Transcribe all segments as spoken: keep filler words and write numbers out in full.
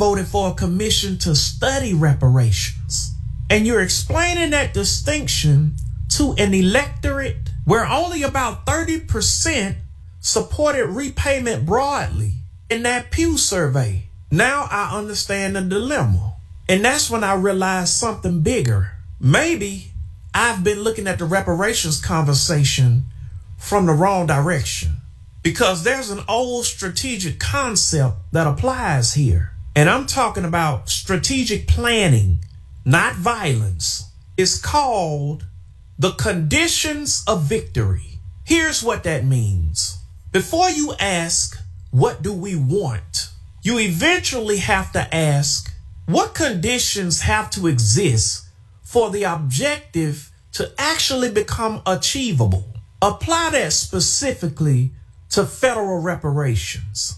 voted for a commission to study reparations. And you're explaining that distinction to an electorate where only about thirty percent supported repayment broadly in that Pew survey. Now I understand the dilemma. And that's when I realized something bigger. Maybe I've been looking at the reparations conversation from the wrong direction, because there's an old strategic concept that applies here. And I'm talking about strategic planning, not violence. It's called the conditions of victory. Here's what that means. Before you ask, what do we want? You eventually have to ask, what conditions have to exist for the objective to actually become achievable? Apply that specifically to federal reparations.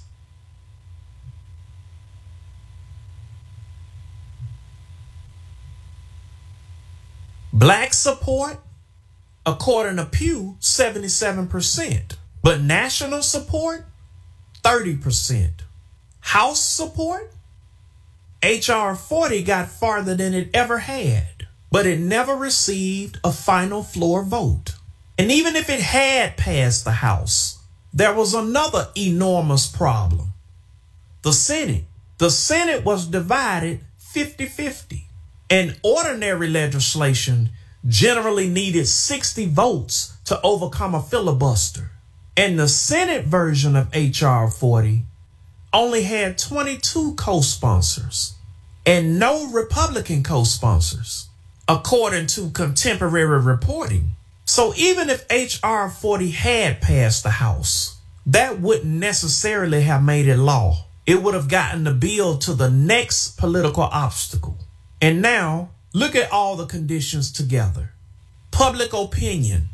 Black support, according to Pew, seventy-seven percent. But national support, thirty percent. House support, H R forty got farther than it ever had, but it never received a final floor vote. And even if it had passed the House, there was another enormous problem. The Senate. The Senate was divided fifty-fifty. And ordinary legislation generally needed sixty votes to overcome a filibuster. And the Senate version of H R forty only had twenty-two co-sponsors and no Republican co-sponsors, according to contemporary reporting. So even if H R forty had passed the House, that wouldn't necessarily have made it law. It would have gotten the bill to the next political obstacle. And now, look at all the conditions together. Public opinion,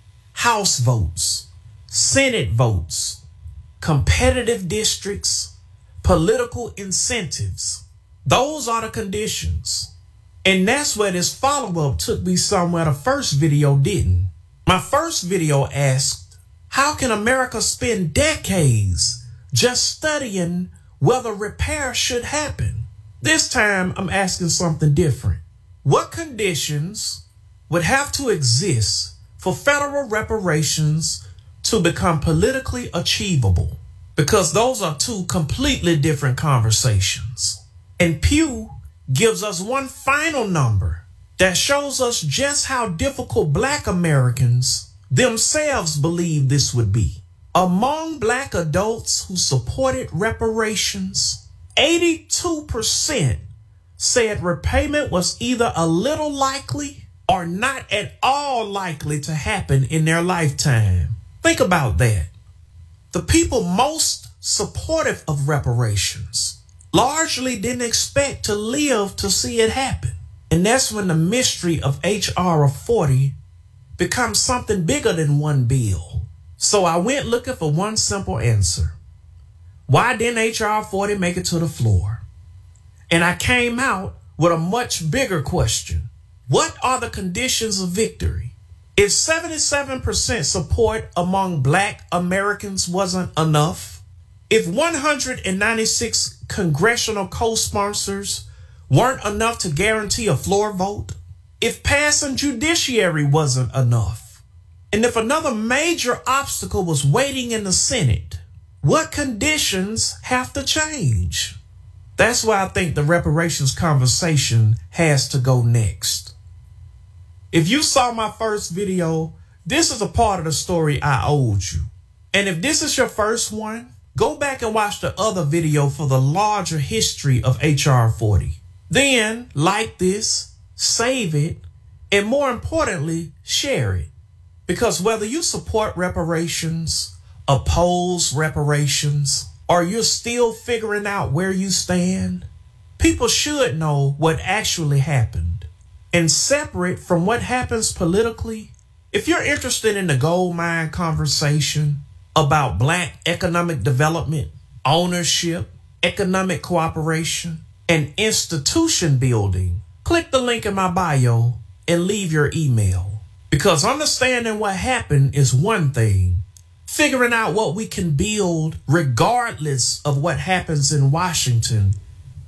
House votes, Senate votes, competitive districts, political incentives. Those are the conditions. And that's where this follow-up took me somewhere the first video didn't. My first video asked, how can America spend decades just studying whether repair should happen? This time, I'm asking something different. What conditions would have to exist for federal reparations to become politically achievable? Because those are two completely different conversations. And Pew gives us one final number that shows us just how difficult Black Americans themselves believe this would be. Among Black adults who supported reparations, eighty-two percent said repayment was either a little likely or not at all likely to happen in their lifetime. Think about that. The people most supportive of reparations largely didn't expect to live to see it happen. And that's when the mystery of H R forty becomes something bigger than one bill. So I went looking for one simple answer. Why didn't H R forty make it to the floor? And I came out with a much bigger question. What are the conditions of victory? If seventy-seven percent support among Black Americans wasn't enough, if one hundred ninety-six congressional co-sponsors weren't enough to guarantee a floor vote, if passing judiciary wasn't enough, and if another major obstacle was waiting in the Senate, what conditions have to change? That's why I think the reparations conversation has to go next. If you saw my first video, this is a part of the story I owed you. And if this is your first one, go back and watch the other video for the larger history of H R forty. Then like this, save it, and more importantly, share it. Because whether you support reparations, oppose reparations, or you're still figuring out where you stand, people should know what actually happened. And separate from what happens politically, if you're interested in the gold mine conversation about Black economic development, ownership, economic cooperation, and institution building, click the link in my bio and leave your email. Because understanding what happened is one thing. Figuring out what we can build regardless of what happens in Washington